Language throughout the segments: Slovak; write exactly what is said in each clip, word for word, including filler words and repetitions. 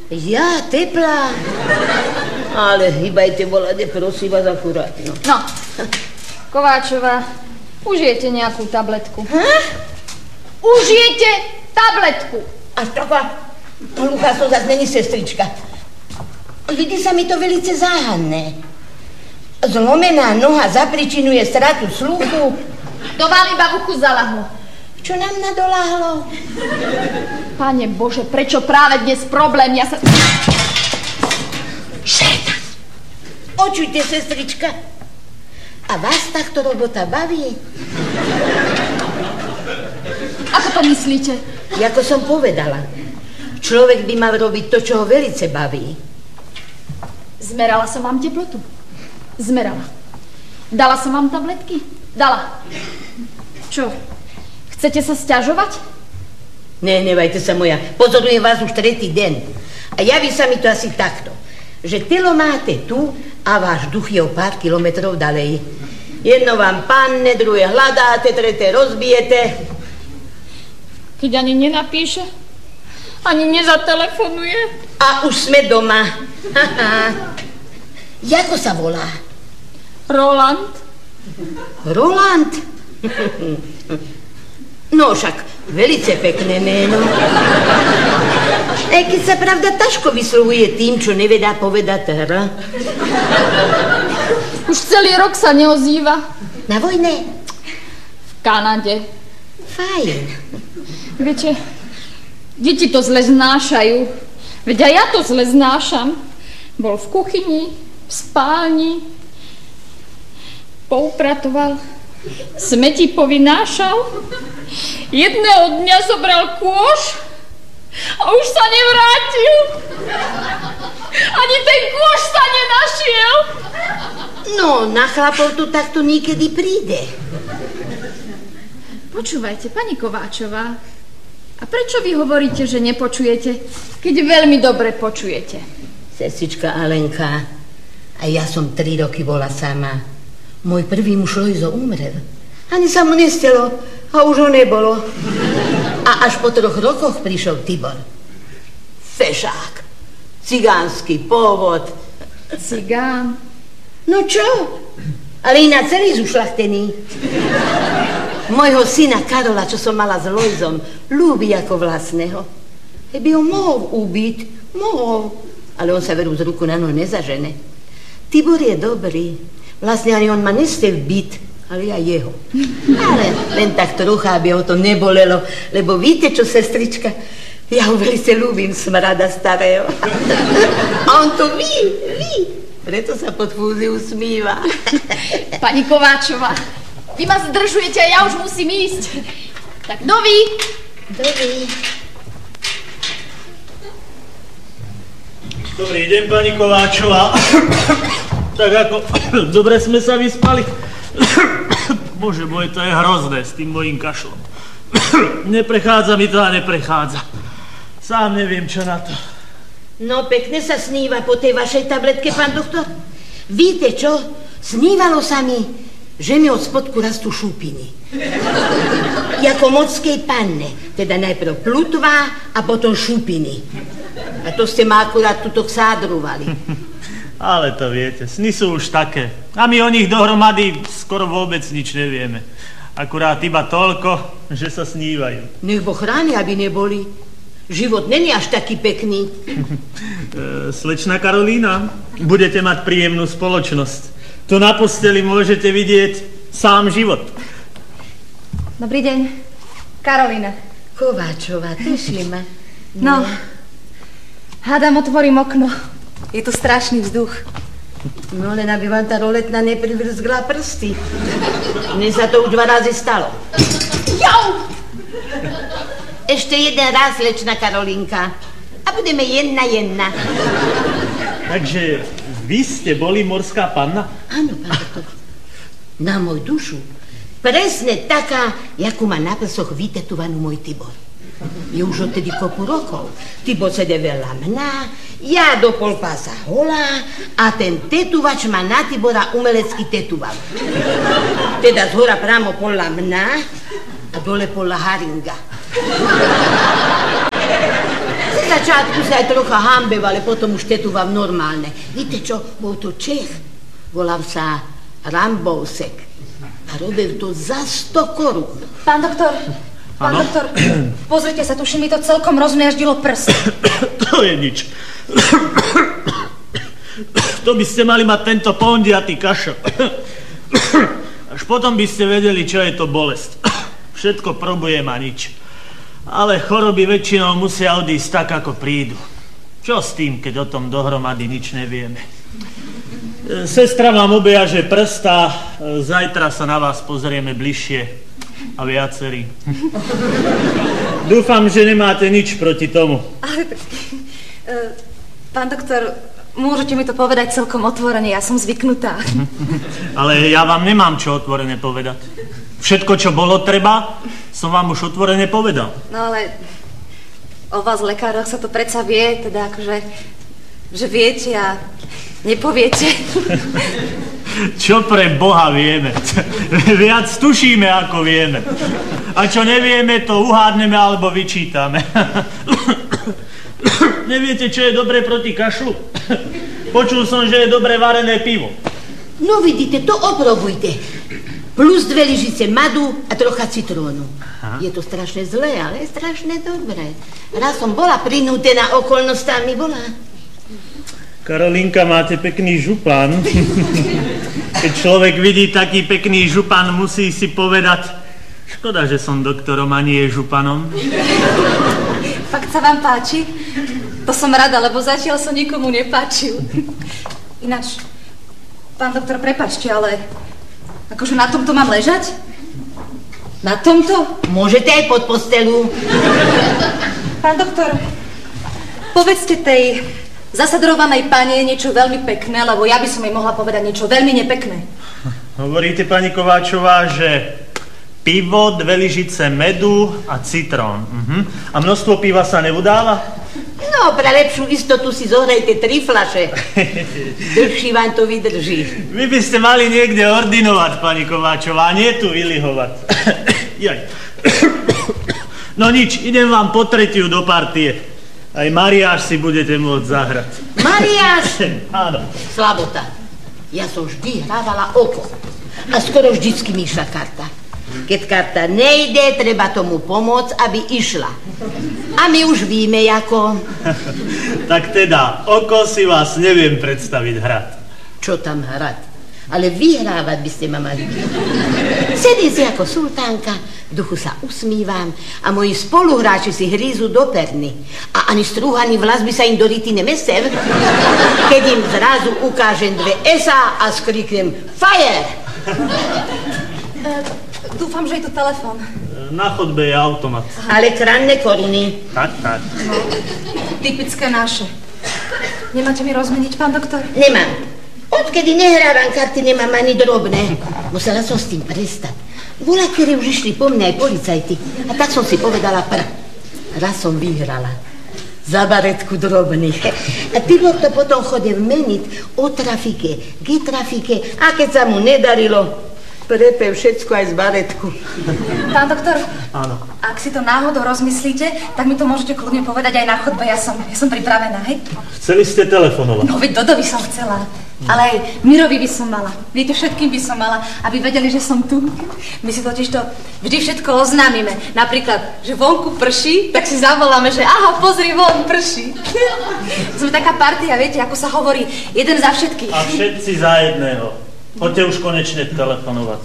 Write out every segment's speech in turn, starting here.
Ja, teplá. Ale hýbajte, volade, prosím vás, akurátno. No, Kováčová, užijete nejakú tabletku. Ha? Užijete tabletku. Až taká hluchá to zase není sestrička. Vidí sa mi to velice záhadné. Zlomená noha zapričinuje stratu sluchu. To vám iba v uchu zalahlo. Čo nám nadoláhlo? Pane Bože, prečo práve dnes problém? Ja sa... Šéta! Počujte, sestrička. A vás takto robota baví? Ako to myslíte? Jako som povedala, človek by mal robiť to, čo ho velice baví. Zmerala som vám teplotu. Zmerala. Dala som vám tabletky? Dala. Čo? Chcete sa sťažovať? Nehnevajte sa moja. Pozorujem vás už tretí deň. A javí sa mi to asi takto, že telo máte tu a váš duch je o pár kilometrov ďalej. Jedno vám padne, druhé hľadáte, tretie rozbijete. Keď ani nenapíše, ani nezatelefonuje. A už sme doma. Jako sa volá? Roland. Roland? No však, velice pekné meno. Aj keď sa pravda ťažko vyslovuje tým, čo nevedá povedať R. Už celý rok sa neozýva. Na vojne? V Kanade. Fajn. Viete, deti to zle znášajú. Veď aj ja to zle znášam. Bol v kuchyni, v spálni, poupratoval, smeti povynášal. Jedného dňa zobral kôš a už sa nevrátil. Ani ten kôš sa nenašiel. No, na chlapov to takto niekedy príde. Počúvajte, pani Kováčová, a prečo vy hovoríte, že nepočujete, keď veľmi dobre počujete? Sestrička Alenka, a ja som tri roky bola sama. Môj prvý muž Lojzo umrel. Ani sa mu nestelo a už ho nebolo. A až po troch rokoch prišiel Tibor. Fešák, cigánsky pôvod. Cigán? No čo? Ale iná celý zušľachtený. Mojho syna Karola, čo som mala s Lojzom, ľúbi ako vlastného. By ho mohol ubiť, mohol, ale on sa veru z ruku na noh nezažene. Tibor je dobrý, vlastne ani on ma neste v byt, ale ja jeho. Ale len tak trocha, aby ho to nebolelo, lebo víte čo, sestrička, ja ho velice ľúbim, smrada starého. A on to ví, ví, preto sa pod fúzi usmíva. Pani Kováčová, vy ma zdržujete a ja už musím ísť. Tak doví. Doví. Dobrý deň, pani Kováčová. Tak ako, dobre sme sa vyspali. Bože môj, to je hrozné s tým mojím kašlom. Neprechádza mi to a neprechádza. Sám neviem, čo na to. No, pekne sa sníva po tej vašej tabletke, pán doktor. Víte čo? Snívalo sa mi, že mi od spodku rastú šúpiny. Jako mockej panne. Teda najprv plutvá a potom šúpiny. A to ste ma akurát tuto ksádrovali. Ale to viete, sny sú už také. A my o nich dohromady skoro vôbec nič nevieme. Akurát iba toľko, že sa snívajú. Nech Boh chráni, aby neboli. Život není až taký pekný. Slečna Karolína, budete mať príjemnú spoločnosť. Tu na posteli môžete vidieť sám život. Dobrý deň, Karolína. Kováčová, teší ma. No, hádam, otvorím okno. Je tu strašný vzduch. No len aby vám tá roletna neprivrzgla prsty. Mne sa to už dva razy stalo. Jau! Ešte jeden raz, slečna Karolínka. A budeme jedna jedna. Takže vy ste boli morská panna? Áno, pán doktor. Na môj dušu. Presne taká, jakú má na prsoch vytetovanú môj Tibor. Je už odtedy kopu rokov. Tibor sede veľa mňa, ja do polpása holá a ten tetuvač ma na Tibora umelecky tetuval. Teda zhora prámo podľa mňa a dole podľa haringa. Chce sa začiatku sa aj trocha hambev, ale potom už tetúvam normálne. Víte čo, bol to Čech. Volal sa Rambousek. A robil to za sto korún. Pán doktor, pán ano? doktor, pozrite sa, tuším, mi to celkom rozmiaždilo prst. To je nič. To by ste mali mať tento pondiatý kašel. Až potom by ste vedeli, čo je to bolesť. Všetko probujem a nič. Ale choroby väčšinou musia odísť tak, ako prídu. Čo s tým, keď o tom dohromady nič nevieme? Sestra vám obejaže prsta, zajtra sa na vás pozrieme bližšie a viacerí. Dúfam, že nemáte nič proti tomu. Ale, pán doktor, môžete mi to povedať celkom otvorene, ja som zvyknutá. Ale ja vám nemám čo otvorene povedať. Všetko, čo bolo treba, som vám už otvorene povedal. No ale o vás, lekároch, sa to predsa vie, teda akože, že viete a nepoviete. Čo pre Boha vieme? Viac tušíme, ako vieme. A čo nevieme, to uhádneme alebo vyčítame. Neviete, čo je dobre proti kašlu? Počul som, že je dobre varené pivo. No vidíte, to oprobujte. Plus dve lyžice madu a trocha citrónu. Aha. Je to strašne zlé, ale je strašne dobré. Raz som bola prinútená okolnostami, bola. Karolinka, máte pekný župan. Keď človek vidí taký pekný župan, musí si povedať, škoda, že som doktorom a nie županom. Fakt sa vám páči? To som rada, lebo zatiaľ som nikomu nepáčil. Ináč, pán doktor, prepáčte, ale akože na tomto mám ležať? Na tomto? Môžete aj pod postelu. Pán doktor, povedzte tej zasadrovanej pani niečo veľmi pekné, lebo ja by som jej mohla povedať niečo veľmi nepekné. Hovoríte, pani Kováčová, že pivo, dve lyžice medu a citrón. Uh-huh. A množstvo piva sa neudáva? No, pre lepšiu istotu si zohrajte tri fľaše. Dlhší vám to vydrží. Vy by ste mali niekde ordinovať, pani Kováčová, a nie tu vylihovať. Jaj. No nič, idem vám po tretiu do partie. Aj Mariáš si budete môcť zahrať. Mariáš? Áno. Slabota. Ja som vždy hrávala oko. A skoro vždycky mi išla karta. Keď karta nejde, treba tomu pomôcť, aby išla. A my už víme, ako. Tak teda, oko si vás neviem predstaviť hrať. Čo tam hrať? Ale vyhrávať by ste ma mali. Sedím si ako sultánka, v duchu sa usmívam a moji spoluhráči si hrízu do perny. A ani strúhaný vlas by sa im do rytine mesev, keď im zrazu ukážem dve esá a skriknem Fire! Uh, dúfam, že je to telefon. Na chodbe je automat. Ale kranné koruny. Tak, tak. No, typické naše. Nemáte mi rozmeniť, pán doktor? Nemám. Odkedy nehrávam karty, nemám ani drobné. Musela som s tým prestať. Bola, ktorí už išli po mne aj policajti. A tak som si povedala pr. Raz som vyhrala. Za baretku drobných. A Tibor to potom chodil meniť o trafike, k trafike. A keď sa mu nedarilo, prepe všetko aj z baretku. Pán doktor, áno. Ak si to náhodou rozmyslíte, tak mi to môžete kľudne povedať aj na chodbe. Ja som, ja som pripravená, hej? Chceli ste telefonovať? No veď Dodovi som chcela. Ale aj Mirovi by som mala. Viete, všetkým by som mala, aby vedeli, že som tu. My si totiž to vždy všetko oznámime. Napríklad, že vonku prší, tak si zavoláme, že aha, pozri, von prší. Sme taká partia, viete, ako sa hovorí, jeden za všetkých. A všetci za jedného. Poďte už konečne telefonovať.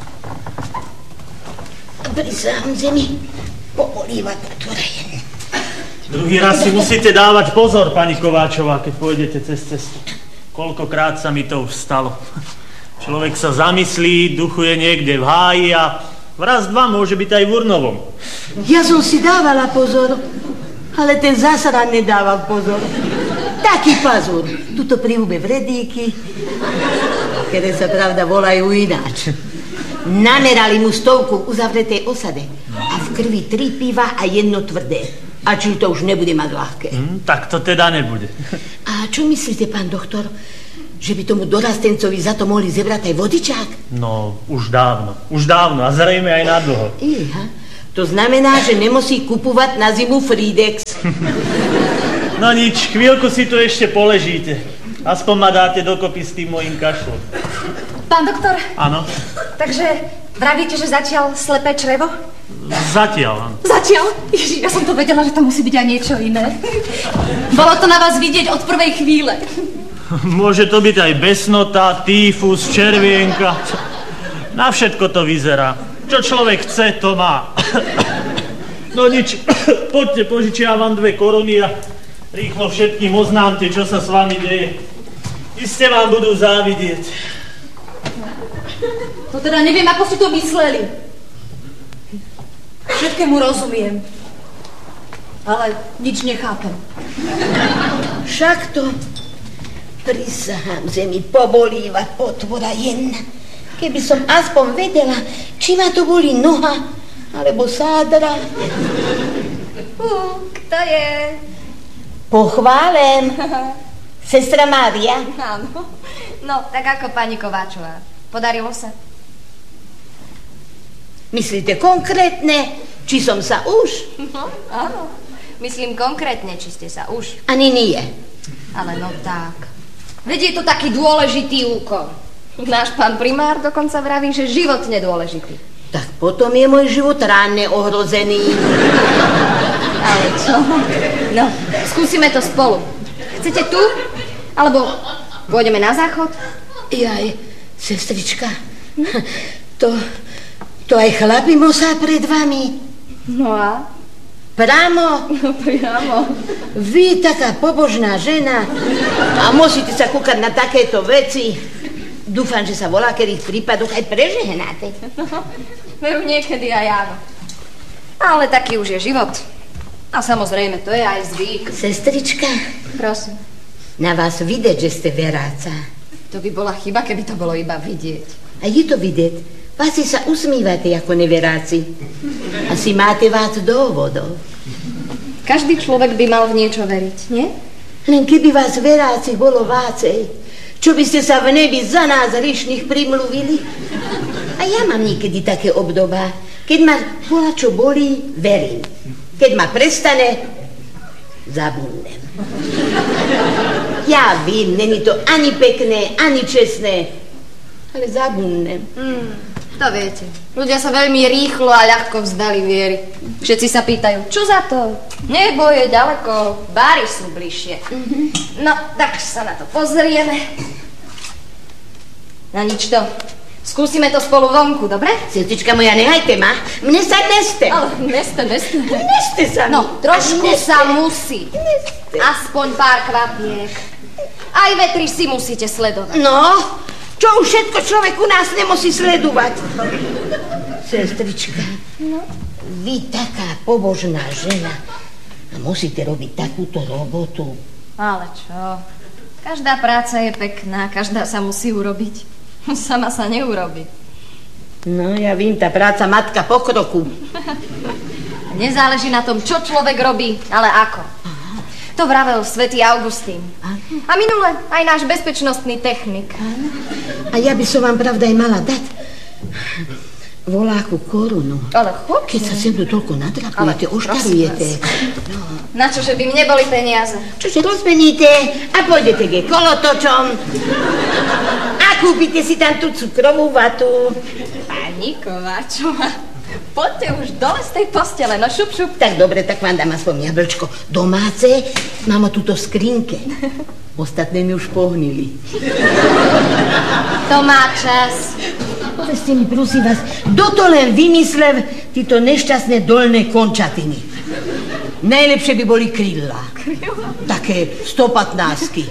Prisahám zemi, pobolíva táto rejen. Druhý raz si musíte dávať pozor, pani Kováčová, keď pôjdete cez cestu. Koľkokrát sa mi to už stalo. Človek sa zamyslí, duchuje niekde v háji a vraz dva môže byť aj v Urnovom. Ja som si dávala pozor, ale ten zásran nedával pozor. Taký pazur. Tuto pri hube vredíky, ktoré sa pravda volajú ináč. Namerali mu stovku v uzavretej osade a v krvi tri piva a jedno tvrdé. A či to už nebude mať ľahké. Hm, tak to teda nebude. A čo myslíte, pán doktor, že by tomu dorastencovi za to mohli zebrať aj vodičák? No, už dávno. Už dávno a zrejme aj na dlho. Iha, to znamená, že nemusí kupovať na zimu Fridex. No nič, chvíľku si tu ešte poležíte. Aspoň ma dáte dokopy s tým mojím kašlom. Pán doktor, Áno, takže vravíte, že zatiaľ slepé črevo? zatiaľ, áno. Zatiaľ? Ježiš, ja som to vedela, že to musí byť aj niečo iné. Bolo to na vás vidieť od prvej chvíle. Môže to byť aj besnota, týfus, červienka. Na všetko to vyzerá. Čo človek chce, to má. No nič, poďte, požičiam vám dve koruny a rýchlo všetkým oznámte, čo sa s vami deje. Iste vám budú závidieť. To teda neviem, ako si to mysleli. Všetkému rozumiem. Ale nič nechápem. Však to, prisahám, že mi pobolíva potvora jedna. Keby som aspoň vedela, či ma to bolí noha, alebo sádra. Uh, kto je? Pochválem. Sestra Mária. Áno. No, tak ako pani Kováčová. Podarilo sa? Myslíte konkrétne, či som sa už? No, áno. Myslím konkrétne, či ste sa už. Ani nie. Ale no tak. Veď je to taký dôležitý úkon. Náš pán primár dokonca vraví, že životne dôležitý. Tak potom je môj život ránne ohrozený. Ale čo? No, skúsime to spolu. Chcete tu? Alebo pôjdeme na záchod? Jaj, sestrička, to, to aj chlapi mosá pred vami. No a? Pramo. No priamo. Vy, taká pobožná žena, a musíte sa kúkať na takéto veci. Dúfam, že sa volá, kedy v prípadoch aj prežehnáte. No, veru niekedy aj áno. Ale taký už je život. A samozrejme, to je aj zvyk. Sestrička, Prosím. na vás vidieť, že ste veráca. To by bola chyba, keby to bolo iba vidieť. A je to vidieť. Vás si sa usmívate ako neveráci. Asi máte vás dôvodov. Každý človek by mal v niečo veriť, nie? Len keby vás veráci bolo vácej, čo by ste sa v nebi za nás hrišných primluvili? A ja mám niekedy také obdobá, keď ma bola čo bolí, verím. Keď ma prestane, zabudnem. Ja vím, není to ani pekné, ani čestné, ale zabudnem. Mm, to viete. Ľudia sa veľmi rýchlo a ľahko vzdali viery. Všetci sa pýtajú, čo za to? Nebo je ďaleko, báry sú bližšie. Mm-hmm. No, tak sa na to pozrieme. No nič to. Skúsime to spolu vonku, dobre? Sestrička moja, nehajte ma. Mne sa neste. Ale neste, neste. Neste sa mi. No, trošku Neste. sa musí. Neste. Aspoň pár kvapiek. Aj vetri si musíte sledovať. No, čo už všetko človek u nás nemusí sledovať. Sestrička, no? Vy taká pobožná žena a musíte robiť takúto robotu. Ale čo? Každá práca je pekná, každá sa musí urobiť. Sama sa neurobi. No, ja vím, tá práca matka pokroku. Nezáleží na tom, čo človek robí, ale ako. Aha. To vravel svätý Augustín. Aha. A minule aj náš bezpečnostný technik. Aha. A ja by som vám pravda aj mala dať voláku korunu. Ale chod. Keď sa sem tu toľko nadrapujete, oštarujete. No. Na čo, že by mne boli peniaze? Čože rozmeníte a pôjdete ke kolotočom a kúpite si tam tú cukrovú vatu. Pani Kováčová, poďte už dole z tej postele, no šup, šup. Tak dobre, tak vám dám aspoň jablčko domáce. Mám ho tuto v skrinke. Ostatné mi už pohnili. To má čas. Povedzte mi, prosím vás, kto to len vymyslel títo nešťastné dolné končatiny? Najlepšie by boli krídla. Také stopätnásky.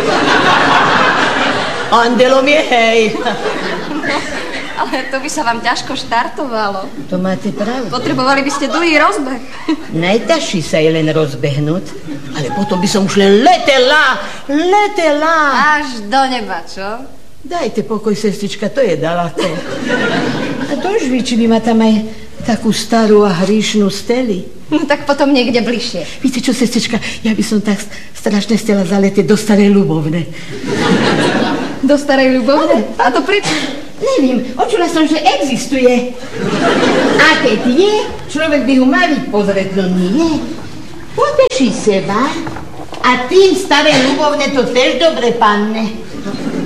Andelom je hej. Ale to by sa vám ťažko štartovalo. To máte pravdu. Potrebovali by ste dlhý rozbeh. Najťažší sa je len rozbehnúť, ale potom by som už len letela, letela. Až do neba, čo? Dajte pokoj, sestrička, to je daleko. A to už ví, či by ma tam aj takú starú a hríšnú steli. No tak potom niekde bližšie. Víte čo, sestrička, ja by som tak strašne stela zaletieť do Starej Ľubovne. Do Starej Ľubovne? A to prečo? Neviem, počula som, že existuje. A keď je, človek by ho mal byť pozrieť, no nie. Poteší seba A tým staré ľubovne to tež dobre, panne.